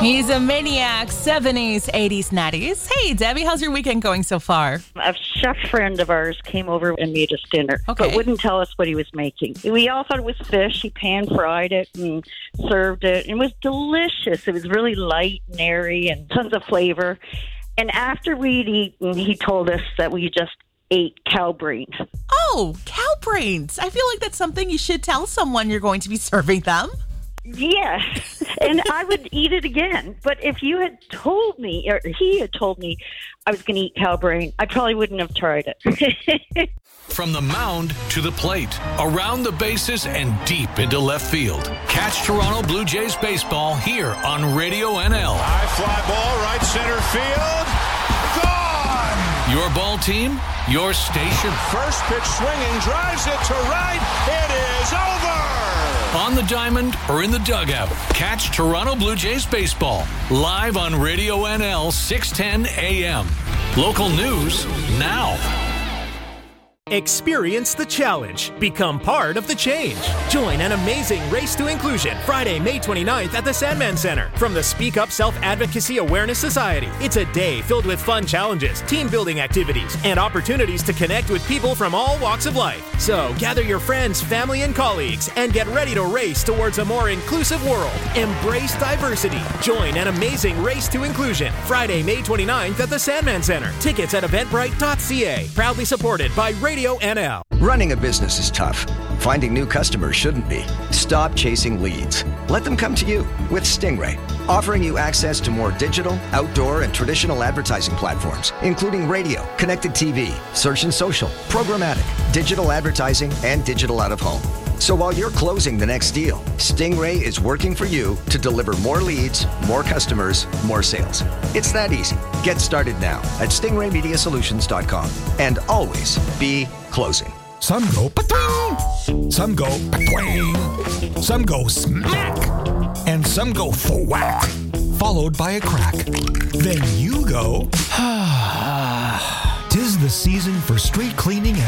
He's a maniac, 70s, 80s, 90s. Hey, Debbie, how's your weekend going so far? A chef friend of ours came over and made us dinner, but wouldn't tell us what he was making. We all thought it was fish. He pan-fried it and served it. It was delicious. It was really light and airy and tons of flavor. And after we'd eaten, he told us that we just ate cow brains. Oh, cow brains. I feel like that's something you should tell someone you're going to be serving them. Yes, and I would eat it again. But if you had told me, or he had told me I was going to eat cow brain, I probably wouldn't have tried it. From the mound to the plate, around the bases and deep into left field. Catch Toronto Blue Jays baseball here on Radio NL. High fly ball, right center field. Gone! Your ball team, your station. First pitch swinging, drives it to right. It is over! On the diamond or in the dugout, catch Toronto Blue Jays baseball live on Radio NL 610 AM. Local news now. Experience the challenge. Become part of the change. Join an amazing Race to Inclusion Friday, May 29th at the Sandman Center from the Speak Up Self-Advocacy Awareness Society. It's a day filled with fun challenges, team-building activities, and opportunities to connect with people from all walks of life. So gather your friends, family, and colleagues and get ready to race towards a more inclusive world. Embrace diversity. Join an amazing Race to Inclusion Friday, May 29th at the Sandman Center. Tickets at eventbrite.ca. Proudly supported by Radio NL. Running a business is tough. Finding new customers shouldn't be. Stop chasing leads. Let them come to you with Stingray, offering you access to more digital, outdoor, and traditional advertising platforms, including radio, connected TV, search and social, programmatic, digital advertising, and digital out-of-home. So while you're closing the next deal, Stingray is working for you to deliver more leads, more customers, more sales. It's that easy. Get started now at stingraymediasolutions.com and always be closing. Some go pa-twing, some go pa-twing, some go smack, and some go thwack, followed by a crack. Then you go, 'tis the season for street cleaning